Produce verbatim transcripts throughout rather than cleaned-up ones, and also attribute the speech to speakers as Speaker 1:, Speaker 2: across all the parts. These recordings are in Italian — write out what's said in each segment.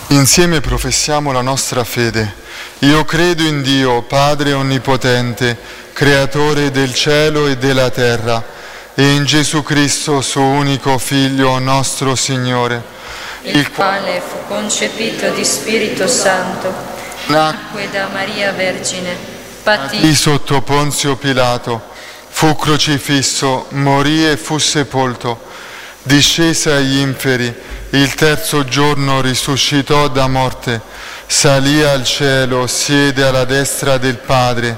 Speaker 1: Insieme professiamo la nostra fede. Io credo in Dio, Padre Onnipotente, Creatore del cielo e della terra, e in Gesù Cristo, suo unico Figlio, nostro Signore,
Speaker 2: il, il quale fu concepito di Spirito Santo, nacque da Maria Vergine, patì
Speaker 1: sotto Ponzio Pilato, fu crocifisso, morì e fu sepolto, discese agli inferi, il terzo giorno risuscitò da morte, salì al cielo, siede alla destra del Padre,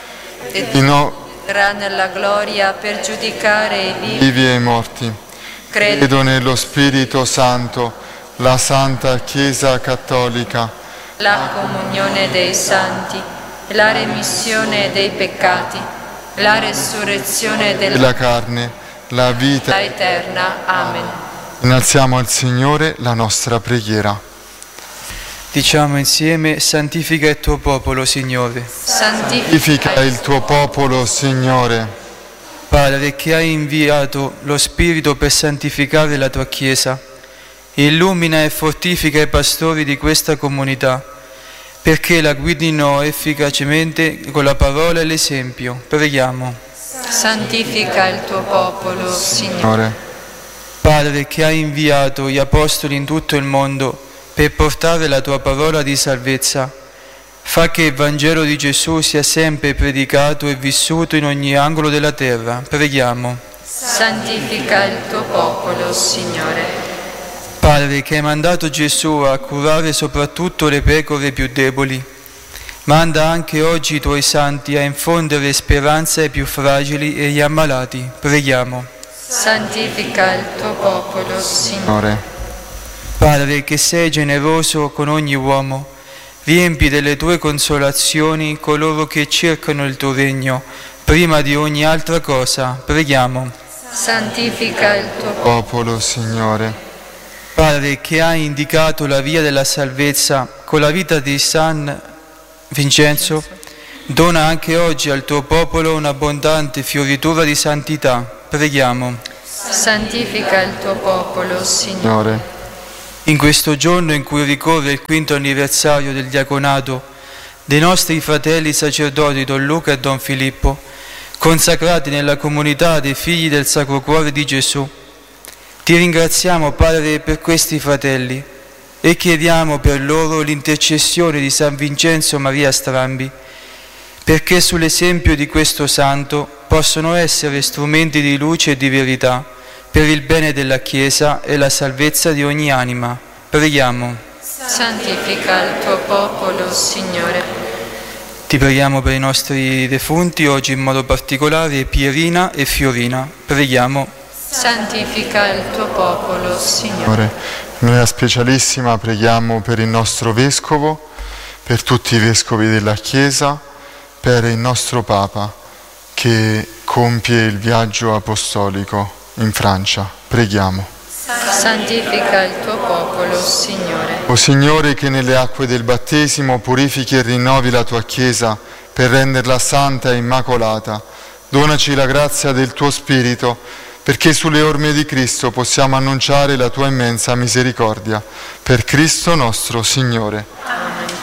Speaker 2: e tornerà nella gloria per giudicare i vivi,
Speaker 1: vivi e i morti.
Speaker 2: Credo.
Speaker 1: Credo nello Spirito Santo, la Santa Chiesa Cattolica,
Speaker 2: la comunione dei santi, la remissione dei peccati, la resurrezione della,
Speaker 1: della carne, la vita
Speaker 2: eterna. Amen.
Speaker 1: Innalziamo al Signore la nostra preghiera.
Speaker 3: Diciamo insieme: santifica il tuo popolo, Signore.
Speaker 1: Santifica il tuo popolo, Signore.
Speaker 3: Padre, che hai inviato lo Spirito per santificare la tua Chiesa, illumina e fortifica i pastori di questa comunità, perché la guidino efficacemente con la parola e l'esempio. Preghiamo.
Speaker 2: Santifica il tuo popolo, Signore.
Speaker 3: Padre, che hai inviato gli apostoli in tutto il mondo per portare la tua parola di salvezza, fa che il Vangelo di Gesù sia sempre predicato e vissuto in ogni angolo della terra. Preghiamo.
Speaker 2: Santifica il tuo popolo, Signore.
Speaker 3: Padre, che hai mandato Gesù a curare soprattutto le pecore più deboli, manda anche oggi i tuoi santi a infondere speranza ai più fragili e agli ammalati. Preghiamo.
Speaker 2: Santifica il tuo popolo, Signore.
Speaker 3: Padre, che sei generoso con ogni uomo, riempi delle tue consolazioni coloro che cercano il tuo regno prima di ogni altra cosa. Preghiamo.
Speaker 2: Santifica il tuo
Speaker 1: popolo, Signore.
Speaker 3: Padre, che hai indicato la via della salvezza con la vita di San Vincenzo, dona anche oggi al tuo popolo un'abbondante fioritura di santità. Preghiamo.
Speaker 2: Santifica il tuo popolo, Signore.
Speaker 3: In questo giorno in cui ricorre il quinto anniversario del diaconato dei nostri fratelli sacerdoti Don Luca e Don Filippo, consacrati nella comunità dei figli del Sacro Cuore di Gesù, ti ringraziamo, Padre, per questi fratelli e chiediamo per loro l'intercessione di San Vincenzo Maria Strambi, perché sull'esempio di questo santo possono essere strumenti di luce e di verità per il bene della Chiesa e la salvezza di ogni anima. Preghiamo.
Speaker 2: Santifica il tuo popolo, Signore.
Speaker 3: Ti preghiamo per i nostri defunti, oggi in modo particolare Pierina e Fiorina. Preghiamo.
Speaker 2: Santifica il tuo popolo, Signore.
Speaker 1: Noi a Specialissima preghiamo per il nostro Vescovo, per tutti i Vescovi della Chiesa, per il nostro Papa che compie il viaggio apostolico in Francia. Preghiamo.
Speaker 2: Santifica il tuo popolo, Signore.
Speaker 1: O Signore, che nelle acque del battesimo purifichi e rinnovi la tua Chiesa per renderla santa e immacolata, donaci la grazia del tuo Spirito, perché sulle orme di Cristo possiamo annunciare la tua immensa misericordia. Per Cristo nostro Signore.
Speaker 2: Amen.